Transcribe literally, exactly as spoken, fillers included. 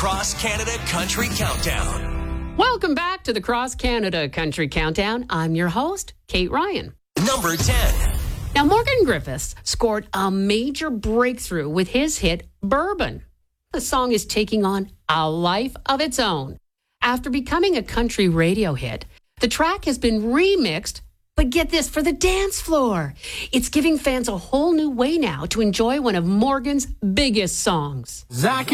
Cross Canada Country Countdown. Welcome back to the Cross Canada Country Countdown. I'm your host, Kate Ryan. Number ten. Now, Morgan Griffiths scored a major breakthrough with his hit, Bourbon. The song is taking on a life of its own. After becoming a country radio hit, the track has been remixed, but get this, for the dance floor. It's giving fans a whole new way now to enjoy one of Morgan's biggest songs. Zach